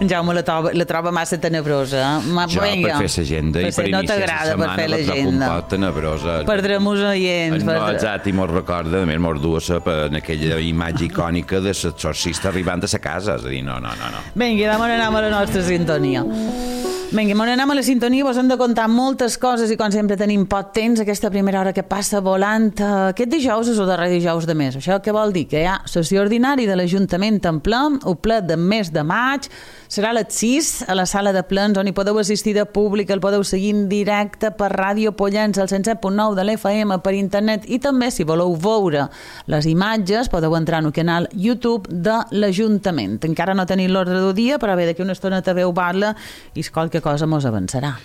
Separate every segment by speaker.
Speaker 1: Jaume la troba massa tenebrosa.
Speaker 2: Jo, per fer l'agenda i per iniciar la setmana, la trobo un poc tenebrosa.
Speaker 1: Perdrem-nos oients.
Speaker 2: No, exacte, i mos recorda, a més, mos du en aquella imatge icònica de l'exorcista arribant a sa casa. És a dir, no.
Speaker 1: Vinga, anem a la nostra sintonia. Vinga, anem a la sintonia, vos hem de contar moltes coses i com sempre tenim poc temps, aquesta primera hora que passa volant. Aquest dijous és el darrer dijous de mes. Això què vol dir? Que hi ha sessió ordinària de l'Ajuntament en ple, el ple del mes de maig, serà a les 6 a la sala de plens on hi podeu assistir de públic, el podeu seguir en directe per Ràdio Pollença, al 107.9 de l'FM, per internet, i també si voleu veure les imatges podeu entrar en el canal YouTube de l'Ajuntament. Encara no tenim l'ordre del dia, però bé, d'aquí una estona també ho parla i qualque cosa mos avançarà.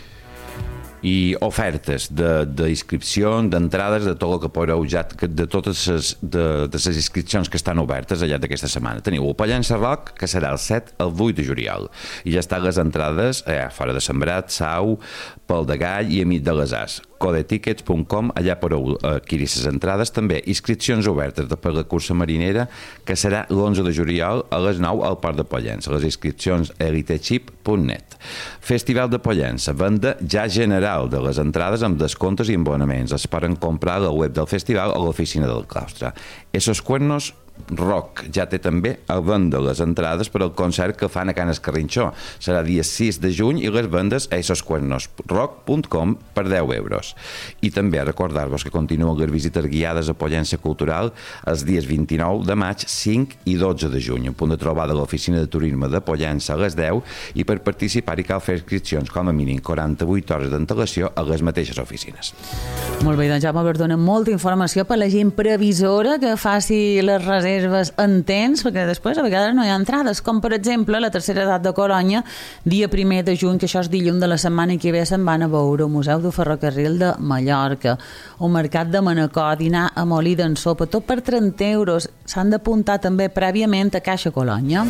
Speaker 2: I ofertes d'inscripció, d'entrades, de tot el que podeu ja, de totes les inscripcions que estan obertes allà d'aquesta setmana. Teniu el Pollença Rock, que serà el 7 al 8 de juliol, i ja estan les entrades fora de Sembrat, Sau, Pol de Gall i Amic de les As. codetickets.com, allà podeu adquirir les entrades. També inscripcions obertes per la cursa marinera, que serà l'11 de juliol a les 9 al Port de Pollença. Les inscripcions elitechip.net. Festival de Pollença, venda ja general de les entrades amb descomptes i abonaments. Es poden comprar a la web del festival o a l'oficina del claustre. Esos Cuernos Rock ja té també el venda les entrades per al concert que fan a Can Escarrinxó. Serà dia 6 de juny i les vendes a esoscuernosrock.com per 10 euros. I també recordar-vos que continuen les visites guiades a Pollença Cultural els dies 29 de maig, 5 i 12 de juny. Un punt de trobada a l'oficina de turisme de Pollença a les 10, i per participar hi cal fer inscripcions com a mínim 48 hores d'antelació a les mateixes oficines.
Speaker 1: Molt bé, doncs Jaume dona molta informació per la gent previsora que faci les reserves en temps, perquè després a vegades no hi ha entrades, com per exemple la tercera edat de Coronya, dia 1 de juny, que això és dilluns de la setmana que ve, se'n van a veure al Museu del Ferrocarril de Mallorca, o Mercat de Manacor, dinar a Molí d'en Sopa, tot per 30 euros. S'han d'apuntar també prèviament a Caixa Colònia.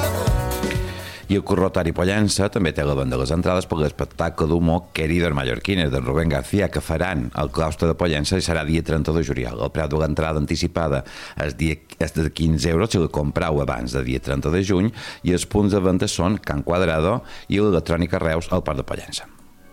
Speaker 2: I el Corrotori Pollença també té la venda de les entrades per l'espectacle d'humor Queridos Mallorquines de Rubén García, que faran al claustre de Pollença, i serà dia 30 de juliol. El preu de l'entrada anticipada és de 15 euros si la comprau abans de dia 30 de juny, i els punts de venda són Can Quadrado i l'Electrònica Reus al Port de Pollença.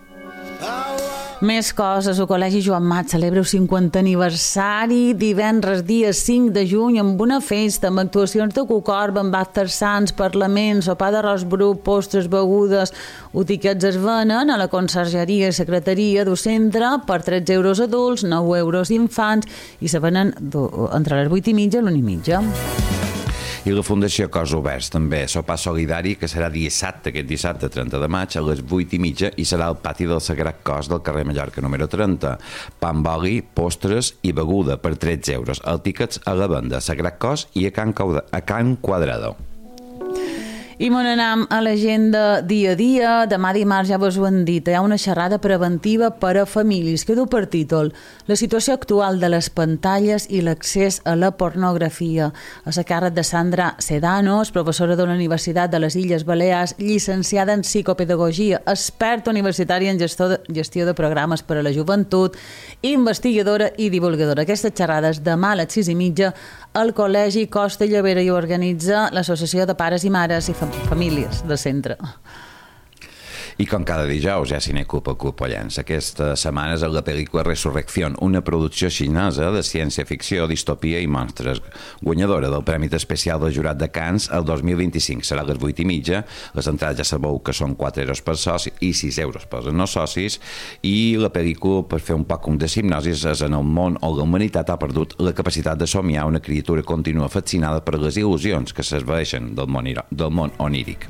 Speaker 1: Més coses. El Col·legi Joan Mat celebra el 50 aniversari divendres dia 5 de juny amb una festa amb actuacions de cucorba, amb actes sants, parlaments, sopar d'arròs bru, postres, begudes. Els tiquets es venen a la consergeria i secretaria del centre per 13 euros adults, 9 euros infants, i se venen entre les 8 i mitja i l'1:30.
Speaker 2: I la Fundació Cos Oberts també, sopar solidari, que serà dissabte, aquest dissabte 30 de maig a les 8 i mitja, i serà al pati del Sagrat Cos del carrer Mallorca número 30. Pa amb oli, postres i beguda per 13 euros. El tíquets a la venda Sagrat Cos i a Can Quadrado.
Speaker 1: I anem a l'agenda dia a dia. Demà dimarts, ja vos ho hem dit, hi ha una xerrada preventiva per a famílies que du per títol la situació actual de les pantalles i l'accés a la pornografia. A la càrrec de Sandra Sedanos, professora de la Universitat de les Illes Balears, llicenciada en psicopedagogia, experta universitària en gestió de programes per a la joventut, investigadora i divulgadora. Aquesta xerrada és demà a les 6:30 al Col·legi Costa i Llobera, i organitza l'Associació de Pares i Mares i Famílies del centre.
Speaker 2: I com cada dijous, ja Cinecup al Club Pollença. Aquesta setmana és la pel·lícula Resurrección, una producció xinesa de ciència-ficció, distopia i monstres, guanyadora del Premi Especial del Jurat de Canes el 2025. Serà a les 8:30. Les entrades ja sabeu que són 4 euros per soci i 6 euros per no socis, i la pel·lícula, per fer un poc de hipnosis, és en el món on la humanitat ha perdut la capacitat de somiar una criatura contínua fascinada per les il·lusions que s'esvaeixen del món oníric.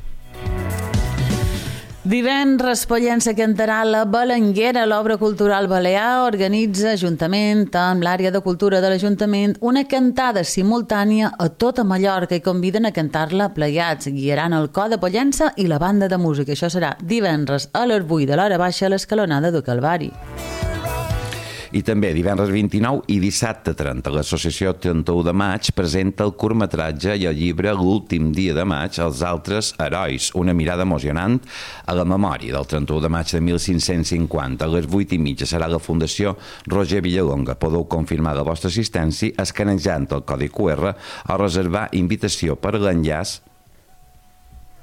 Speaker 1: Divendres, Pollença cantarà la Balenguera. L'obra cultural balear organitza, juntament amb l'àrea de cultura de l'Ajuntament, una cantada simultània a tota Mallorca i conviden a cantar-la plegats. Guiaran el cor de Pollença i la banda de música. Això serà divendres a les 8 de l'hora baixa a l'Escalonada del Calvari.
Speaker 2: I també divendres 29 i dissabte 30, l'associació 31 de maig presenta el curtmetratge i el llibre L'últim dia de maig, Els altres herois, una mirada emocionant a la memòria del 31 de maig de 1550. A les 8:30 serà la Fundació Roger Villalonga. Podeu confirmar la vostra assistència escanejant el codi QR o reservar invitació per l'enllaç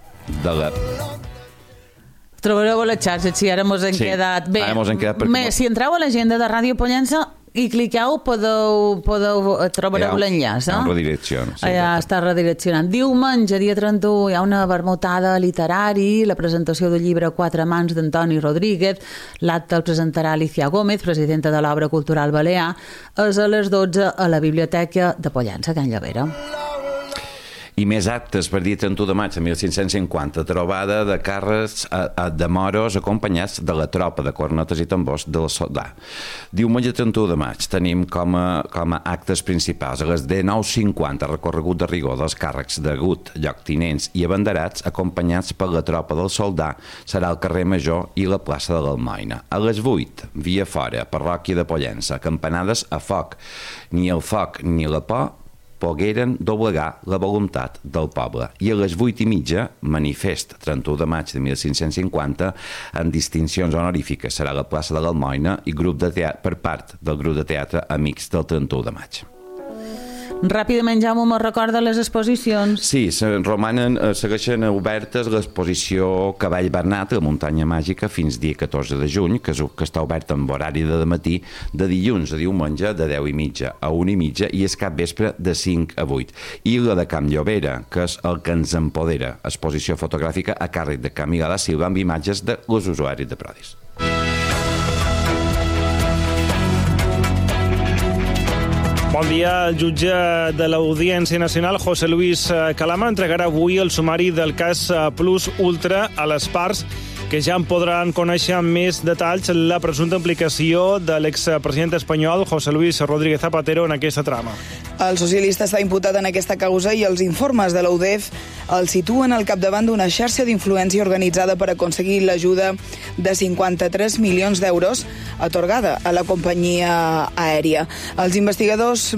Speaker 2: de la...
Speaker 1: Trobareu a les xarxes, si ara mos hem quedat. Bé,
Speaker 2: ara mos hem quedat perquè...
Speaker 1: si entreu a l'agenda de Ràdio Pollença i cliqueu, trobareu l'enllaç.
Speaker 2: En redirecció. Sí,
Speaker 1: allà està redireccionant. Diumenge, dia 31, hi ha una vermutada literari, la presentació del llibre Quatre mans d'Antoni Rodríguez. L'acte el presentarà Alicia Gómez, presidenta de l'Obra Cultural Balear. És a les 12 a la Biblioteca de Pollença, Can Llavera.
Speaker 2: I més actes per dia 31 de maig de 1550, trobada de carres de moros acompanyats de la tropa de cornetes i tambors del soldà. Diumenge 31 de maig tenim com a actes principals a les 19:50 recorregut de rigor dels càrrecs d'agut, lloctinents i abanderats acompanyats per la tropa del soldà. Serà el carrer Major i la plaça de l'Almoina. A les 8, via fora, parròquia de Pollença, campanades a foc. Ni el foc ni la por pogueren doblegar la voluntat del poble. I a les 8:30, manifest 31 de maig de 1550, en distincions honorífiques serà la plaça de l'Almoina i grup de teatre, per part del grup de teatre Amics del 31 de maig.
Speaker 1: Ràpidament, Jaume, me'n recorda les exposicions?
Speaker 2: Sí, segueixen obertes l'exposició Cavall Bernat, la muntanya màgica, fins dia 14 de juny, que està oberta amb horari de matí de dilluns a diumenge de 10:30 a 1:30 i és cap vespre de 5 a 8. I la de Camp Llobera, que és el que ens empodera, exposició fotogràfica a càrrec de Camila da Silva amb imatges de els usuaris de Prodis.
Speaker 3: Bon dia. El jutge de l'Audiència Nacional, José Luis Calama, entregarà avui el sumari del cas Plus Ultra a les parts, que ja en podran conèixer més detalls la presumpta implicació de l'expresident espanyol José Luis Rodríguez Zapatero en aquesta trama.
Speaker 4: El socialista està imputat en aquesta causa i els informes de l'UDEF el situen al capdavant d'una xarxa d'influència organitzada per aconseguir l'ajuda de 53 milions d'euros atorgada a la companyia aèria. Els investigadors,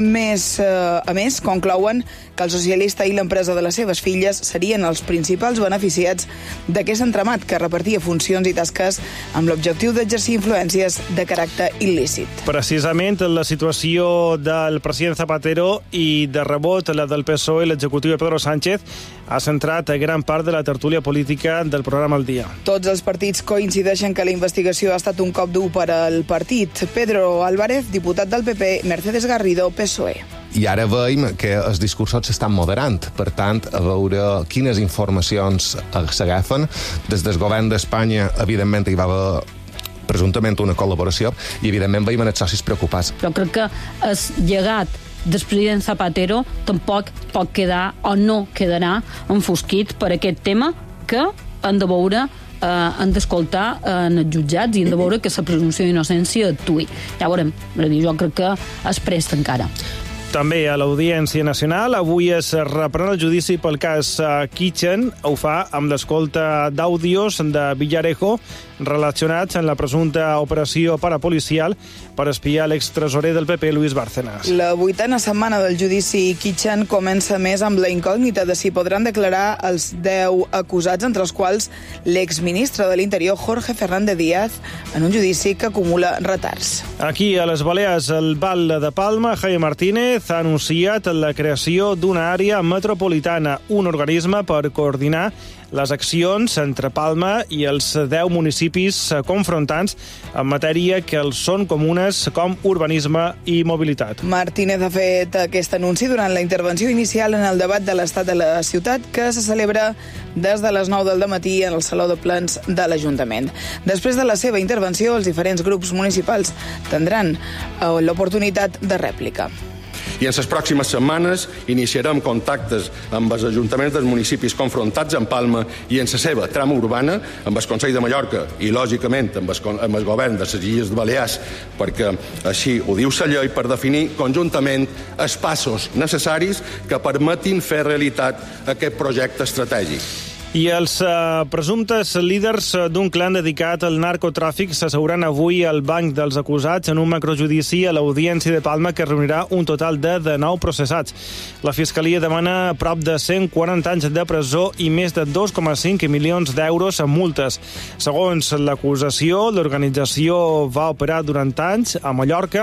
Speaker 4: a més, conclouen que el socialista i l'empresa de les seves filles serien els principals beneficiats d'aquest entramat que repartia funcions i tasques amb l'objectiu d'exercir influències de caràcter il·lícit.
Speaker 3: Precisament la situació del president Zapatero i de rebot la del PSOE i l'executiu de Pedro Sánchez ha centrat gran part de la tertúlia política del programa El Dia.
Speaker 4: Tots els partits coincideixen que la investigació ha estat un cop dur per al partit. Pedro Álvarez, diputat del PP, Mercedes Garrido, PSOE.
Speaker 5: I ara veiem que els discursos s'estan moderant. Per tant, a veure quines informacions s'agafen. Des del govern d'Espanya, evidentment, hi va haver presumptament una col·laboració i, evidentment, veiem els socis preocupats.
Speaker 6: Però crec que el llegat del president Zapatero tampoc pot quedar o no quedarà enfosquit per aquest tema que han de veure han d'escoltar en els jutjats i han de veure que la presumpció d'innocència actuï. Ja veurem, jo crec que es presta encara.
Speaker 3: També a l'Audiència Nacional avui es reprèn el judici pel cas Kitchen. Ho fa amb l'escolta d'àudios de Villarejo relacionats amb la presumpta operació parapolicial per espiar l'extresorer del PP, Luis Bárcenas.
Speaker 4: La 8a setmana del judici Kitchen comença més amb la incògnita de si podran declarar els 10 acusats, entre els quals l'exministre de l'Interior, Jorge Fernández Díaz, en un judici que acumula retards.
Speaker 3: Aquí, a les Balears, el Val de Palma, Jaime Martínez ha anunciat la creació d'una àrea metropolitana, un organisme per coordinar les accions entre Palma i els 10 municipis confrontants en matèria que els són comunes com urbanisme i mobilitat.
Speaker 4: Martínez ha fet aquest anunci durant la intervenció inicial en el debat de l'estat de la ciutat que se celebra des de les 9 del dematí en el Saló de Plens de l'Ajuntament. Després de la seva intervenció, els diferents grups municipals tindran l'oportunitat de rèplica.
Speaker 7: I en les pròximes setmanes iniciarem contactes amb els ajuntaments dels municipis confrontats amb Palma i en la seva trama urbana, amb el Consell de Mallorca i, lògicament, amb el govern de les Illes Balears, perquè així ho diu la llei, per definir conjuntament els passos necessaris que permetin fer realitat aquest projecte estratègic.
Speaker 3: I els presumptes líders d'un clan dedicat al narcotràfic s'asseuran avui al banc dels acusats en un macrojudici a l'Audiència de Palma que reunirà un total de 19 processats. La Fiscalia demana prop de 140 anys de presó i més de 2,5 milions d'euros en multes. Segons l'acusació, l'organització va operar durant anys a Mallorca,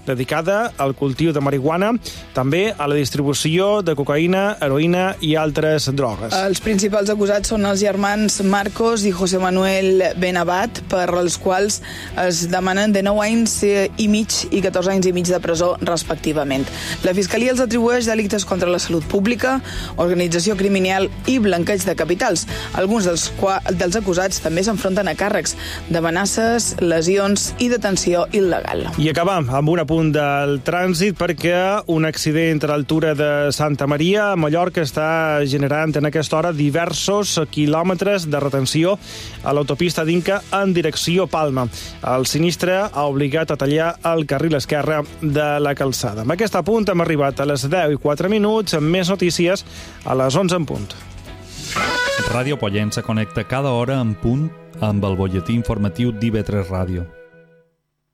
Speaker 3: dedicada al cultiu de marihuana, també a la distribució de cocaïna, heroïna i altres drogues.
Speaker 4: Els principals acusats són els germans Marcos i José Manuel Benabat, per als quals es demanen de 9 anys i mig i 14 anys i mig de presó, respectivament. La Fiscalia els atribueix delictes contra la salut pública, organització criminal i blanqueig de capitals. Alguns dels acusats també s'enfronten a càrrecs d'amenaces, lesions i detenció il·legal.
Speaker 3: I acabam amb un apunt del trànsit, perquè un accident a l'altura de Santa Maria a Mallorca està generant en aquesta hora diversos quilòmetres de retenció a l'autopista d'Inca en direcció Palma. El sinistre ha obligat a tallar el carril esquerre de la calçada. Amb aquest apunt hem arribat a les 10:04, amb més notícies a les 11 en punt.
Speaker 8: Ràdio Pollença connecta cada hora en punt amb el butlletí informatiu d'IV3 Ràdio.